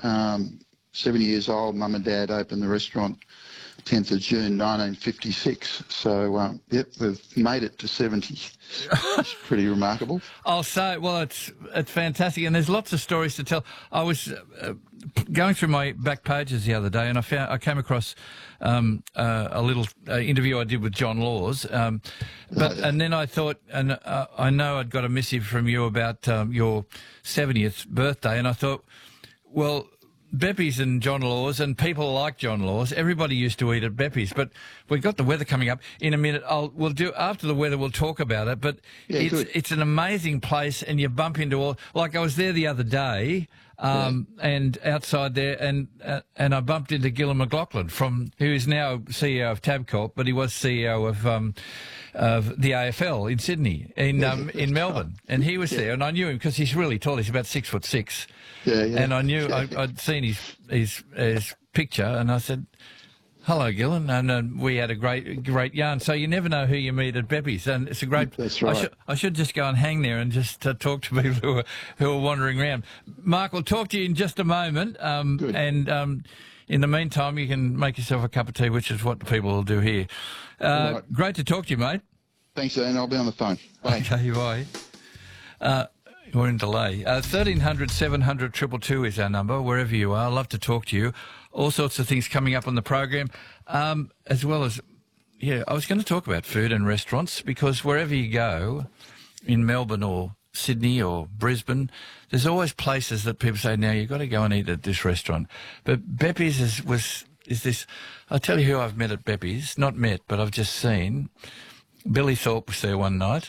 70 years old. Mum and Dad opened the restaurant 10th of June 1956. So, yep, we've made it to 70. It's pretty remarkable. Well, it's fantastic, and there's lots of stories to tell. I was going through my back pages the other day, and I came across a little interview I did with John Laws, and then I thought, and I know I'd got a missive from you about your 70th birthday, and I thought, well, Beppy's and John Laws and people like John Laws, everybody used to eat at Beppy's, but we've got the weather coming up in a minute. After the weather, we'll talk about it, but yeah, it's an amazing place, and you bump into all, like I was there the other day, and outside there, and I bumped into Gillon McLachlan, who is now CEO of Tabcorp, but he was CEO of the AFL in Sydney, in Melbourne, and he was there, and I knew him because he's really tall. He's about 6'6". Yeah. And I knew I'd seen his picture, and I said, "Hello, Gillon," and we had a great yarn. So you never know who you meet at Beppy's, and it's a great. That's right. I should just go and hang there and just talk to people who are wandering around. Mark, we'll talk to you in just a moment. Good. And in the meantime, you can make yourself a cup of tea, which is what the people will do here. Right. Great to talk to you, mate. Thanks, Ian. I'll be on the phone. Bye. Okay, bye. We're in delay. 1300 700 222 is our number, wherever you are. I'd love to talk to you. All sorts of things coming up on the program, as well as, I was going to talk about food and restaurants, because wherever you go, in Melbourne or Sydney or Brisbane, there's always places that people say, now you've got to go and eat at this restaurant. But Beppy's is this. I'll tell you who I've met at Beppy's. Not met, but I've just seen. Billy Thorpe was there one night.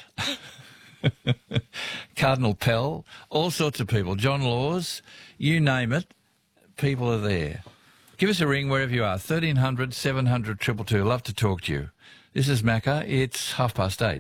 Cardinal Pell, all sorts of people. John Laws, you name it, people are there. Give us a ring wherever you are, 1300 700 222. Love to talk to you. This is Macca. It's 8:30.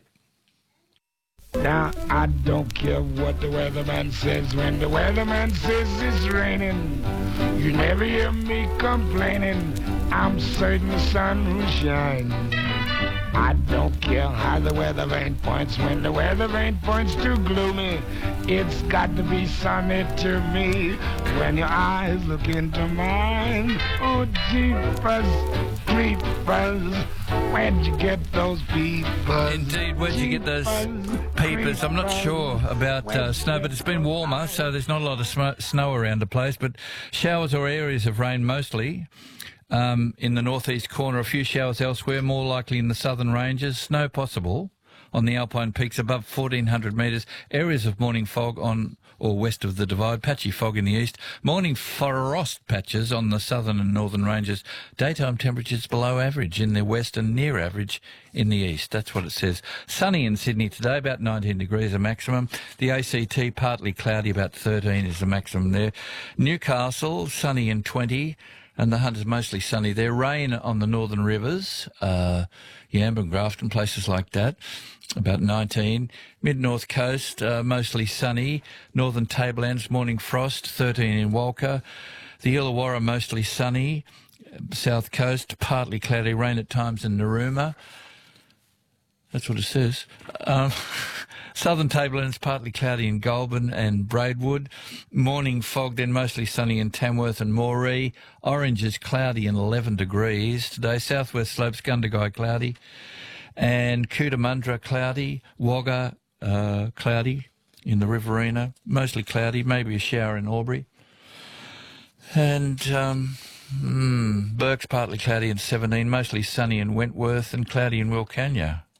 Now, I don't care what the weatherman says. When the weatherman says it's raining, you never hear me complaining. I'm certain the sun will shine. I don't care how the weather vane points. When the weather vane points too gloomy, it's got to be sunny to me. When your eyes look into mine, oh jeepers, creepers, where'd you get those peepers? Indeed, where'd you get those peepers? I'm not sure about snow, but it's been warmer, so there's not a lot of snow around the place, but showers or areas of rain mostly. In the northeast corner, a few showers elsewhere, more likely in the southern ranges. Snow possible on the alpine peaks above 1,400 metres. Areas of morning fog on or west of the Divide. Patchy fog in the east. Morning frost patches on the southern and northern ranges. Daytime temperatures below average in the west and near average in the east. That's what it says. Sunny in Sydney today, about 19 degrees a maximum. The ACT partly cloudy, about 13 is the maximum there. Newcastle, sunny and 20. And the Hunt is mostly sunny there. Rain on the northern rivers, Yamba, Grafton, places like that, about 19. Mid-north coast, mostly sunny. Northern tablelands, morning frost, 13 in Walker. The Illawarra, mostly sunny. South coast, partly cloudy. Rain at times in Narooma. That's what it says. Southern tablelands, partly cloudy in Goulburn and Braidwood. Morning fog, then mostly sunny in Tamworth and Moree. Orange is cloudy and 11 degrees today. Southwest slopes, Gundagai cloudy. And Cootamundra cloudy. Wagga cloudy in the Riverina. Mostly cloudy, maybe a shower in Albury. And Burke's partly cloudy and 17. Mostly sunny in Wentworth and cloudy in Wilcannia.